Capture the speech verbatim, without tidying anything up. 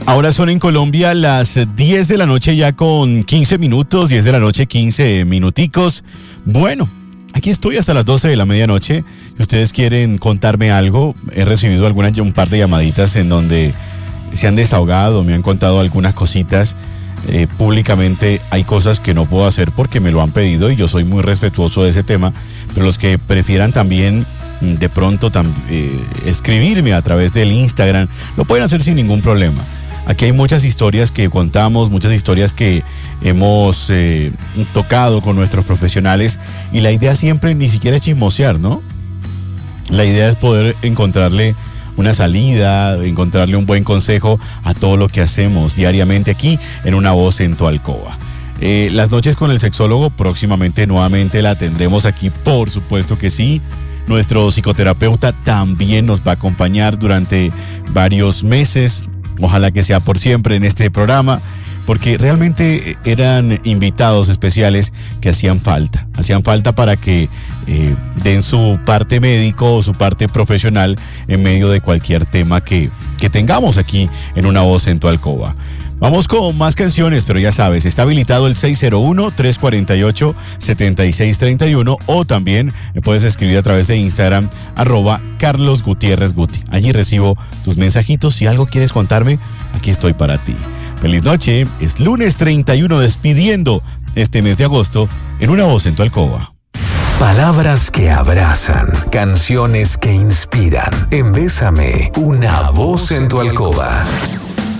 Ahora son en Colombia las diez de la noche ya con quince minutos, diez de la noche quince minuticos. Bueno, aquí estoy hasta las doce de la medianoche. Si ustedes quieren contarme algo, he recibido algunas, un par de llamaditas en donde se han desahogado, me han contado algunas cositas. Eh, públicamente hay cosas que no puedo hacer porque me lo han pedido y yo soy muy respetuoso de ese tema, pero los que prefieran también de pronto tam, eh, escribirme a través del Instagram, lo pueden hacer sin ningún problema. Aquí hay muchas historias que contamos, muchas historias que hemos eh, tocado con nuestros profesionales y la idea siempre ni siquiera es chismosear, ¿no? La idea es poder encontrarle una salida, encontrarle un buen consejo a todo lo que hacemos diariamente aquí en Una Voz en tu Alcoba. Eh, las noches con el sexólogo próximamente nuevamente la tendremos aquí, por supuesto que sí. Nuestro psicoterapeuta también nos va a acompañar durante varios meses. Ojalá que sea por siempre en este programa, porque realmente eran invitados especiales que hacían falta. Hacían falta para que eh, den su parte médico o su parte profesional en medio de cualquier tema que, que tengamos aquí en Una Voz en tu Alcoba. Vamos con más canciones, pero ya sabes, está habilitado el seis cero uno, tres cuatro ocho, siete seis tres uno o también me puedes escribir a través de Instagram, arroba Carlos Gutiérrez Guti. Allí recibo tus mensajitos. Si algo quieres contarme, aquí estoy para ti. Feliz noche, es lunes treinta y uno despidiendo este mes de agosto en Una Voz en tu Alcoba. Palabras que abrazan, canciones que inspiran. En Bésame, Una Voz en tu Alcoba.